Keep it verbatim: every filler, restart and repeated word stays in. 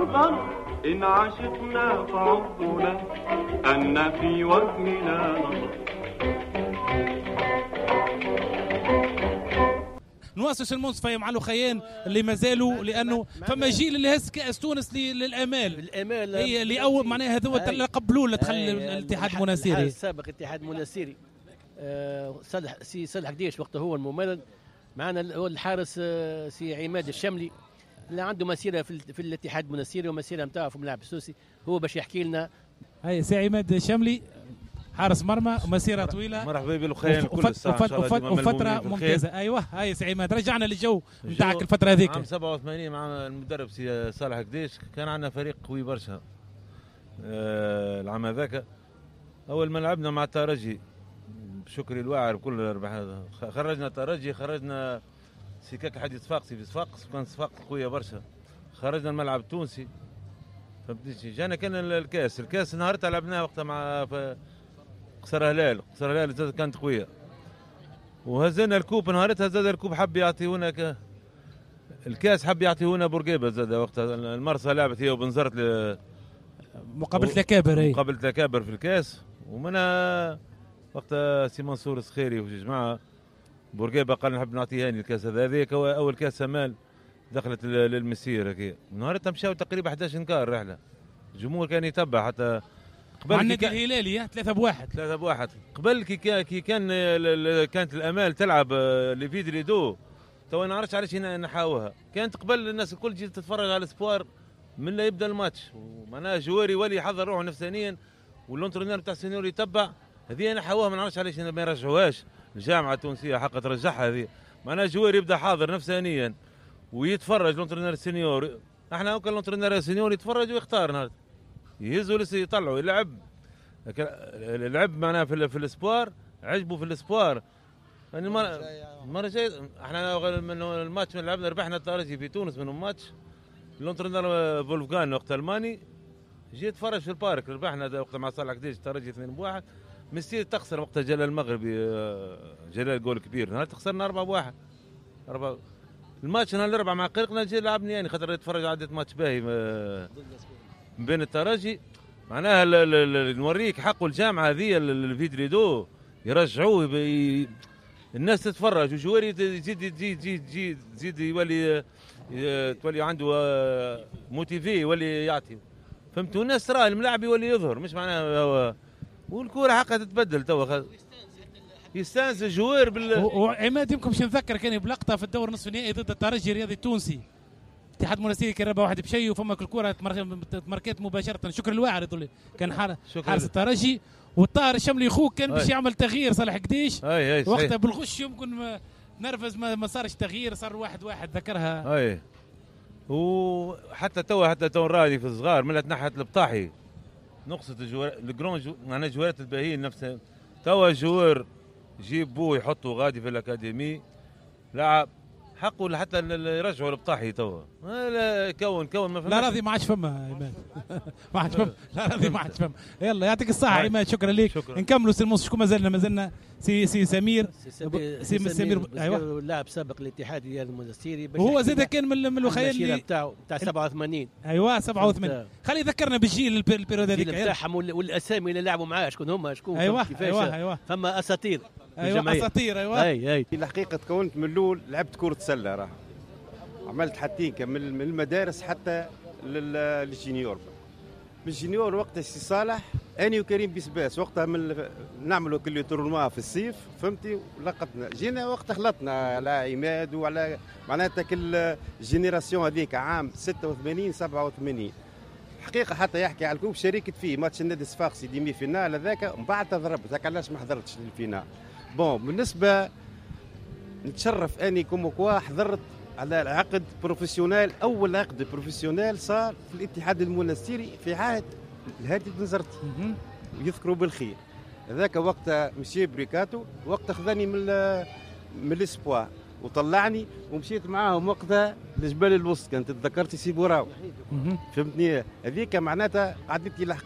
فاحذر إن عشقنا فعضنا أن في وهمنا نظر. نواصل المنصفة مع الأخيان اللي ما زالوا، لأنه فما جيل اللي هز كأس تونس للآمال. الآمال هي اللي أول معناها هذا قبلوا اللي دخل الاتحاد المناسيري السابق، الاتحاد المناسيري. أه صالح سي صالح قديش وقته هو الممرض معنا، هو الحارس أه سي عماد الشملي اللي عنده مسيرة في, في الاتحاد المناسيري ومسيرة نتاعه في الملاعب السوسي، هو باش يحكي لنا. هاي سي عماد الشملي حارس مرمى ومسيره طويله. مرحبا بالاخوان كل الساعه وفتره ممتازه. ايوه هاي سي عماد رجعنا للجو نتاعك الفتره هذيك. عام سبعة وثمانين مع المدرب سي صالح قديش كان عندنا فريق قوي برشا. آه العام هذاك اول ما لعبنا مع الترجي بشكر الواعر بكل ربح، خرجنا الترجي، خرجنا سكاك حديث صفاقسي في صفاقس، كان صفاقس قويه برشا، خرجنا الملعب التونسي فهمتني. جانا كان الكاس الكاس نهارتها لعبناه وقتها مع قصر هلال، قصر هلال زاد كانت قويه، وهزينا الكوب نهارتها. زاد الكوب حب يعطيونا ك... الكاس حب يعطيونا بورقيبه زاد وقتها. المرسى لعبت هي وبنزرت ل... مقابله الاكابر. هي مقابله الاكابر في الكاس، ومنها وقتها سي منصور السخيري وجماعه بورقيبه قال نحب نعطيهاني الكاس هذا. هذاك هو اول كاس امال دخلت للمسير. هكا نهارتها مشاو تقريبا احد عشر نكار رحله، الجمهور كان يتبع حتى قبل النادي الهلالي ثلاثة بواحد ثلاثة بواحد قبل كي كان كي كان كانت الامال تلعب ليفيد ريدو. تو ما نعرفش علاش نحاوها. كانت قبل الناس الكل تجي تتفرج على الاسبوار من لا يبدا الماتش، ومعناها جواري يولي يحضر روحه نفسانيا واللونترونير تاع السينيور يتبع. هذه نحاوها ما نعرفش علاش ما يرجعوهاش الجامعه التونسيه حق ترجعها. هذه معناها جواري يبدا حاضر نفسانيا ويتفرج لونترونير السينيور. احنا كان لونترونير السينيور يتفرج ويختار نهار يهزوا لسه يطلعوا يلعب. لعب معناها في, في الاسبوار، عجبوا في الاسبوار. يعني المره المره الجايه احنا من الماتش اللي لعبنا ربحنا الترجي في تونس من الماتش لونترونر فولفغان وقت الماني. جيت تفرج في البارك ربحنا وقت مع صالح قديش الترجي اثنين بواحد. مسير تخسر وقت جلال المغربي جلال جول كبير. نهار خسرنا أربعة بواحد. أربعة الماتش نهار الأربعاء مع قرقنا جي لعبني يعني خاطر نتفرج عدة ماتش باهي من بين الترجي. معناها نوريك حقه الجامعه هذه الفيدريدو يرجعوه بي... الناس تتفرج وجواري يزيد يزيد يزيد يزيد يزيد يولي تولي عنده موتيفي يولي يعطي فهمتوا. والناس ترى الملاعب يولي يظهر مش معناها والكوره حقها تتبدل توا يستانس الجوار بال. وعماد يمكن باش نذكر كان بلقطه في الدور نصف النهائي ضد الترجي الرياضي التونسي، اتحاد مناسيري كان ربع واحد بشيء وفما الكره تمركات مباشره. شكر الواعر كان حارس الترجي، والطاهر الشملي خوك كان باش يعمل تغيير صالح قديش وقتها بالغش يمكن نرفز ما, ما صارش تغيير، صار واحد واحد ذكرها. اي وحتى توا حتى تو راني في الصغار من تنحت البطاحي نقصت الجوار الجرون جو... معناها الجوارات الباهيين نفسها. توا الجوار يجيب بوه يحطه غادي في الاكاديمي لعب حقه حتى يرجعوا البطاحي توا. لا كون كون ما لا راضي ما عادش فما عماد ما عادش فما لا راضي ما عادش فما. يلا يعطيك الصحة عماد، شكرا لك. شكرا. نكملوا سي الموس. شكون مازلنا مازلنا سي سي سمير سي, سي سمير ايوه لاعب سابق الاتحاد المناسيري وهو زاد كان من من الخيال نتاعو تاع سبعة وثمانين. ايوه سبعة وثمانين. خلي يذكرنا بالجيل البيريود هذيك نتاعهم والاسامي اللي لعبوا معاه شكون هما شكون ايوه ايوه ايوه فما اساطير ايوه اساطير ايوه اي اي. في الحقيقه تكونت من الاول لعبت كره سله راه عملت حتى من المدارس حتى للجينيور. من الجينيور وقتها سي صالح اني وكريم بيسباس وقتها من نعملوا كل تورنوا في الصيف فهمتي ولقطنا جينا وقت خلطنا على عماد وعلى معناتها كل جينيراسيون هذيك عام ستة وثمانين سبعة وثمانين. حقيقه حتى يحكي على الكوب شاركت فيه ماتش النادي الصفاقسي ديمي فينال هذاك من بعد تضربت هكا علاش ما حضرتش للفينال. بون بالنسبه نتشرف اني كوم كوا حضرت على العقد بروفيسيونيل، اول عقد بروفيسيونيل صار في الاتحاد المناسيري في عهد الهادي بن زرتي يذكروا بالخير. هذاك وقتها مشي بريكاتو وقت خذاني من من الاسبوار وطلعني ومشيت معاهم وقتها لجبال الوسط. كانت تذكرت سي بوراو فهمتني. هذيك معناتها عدتي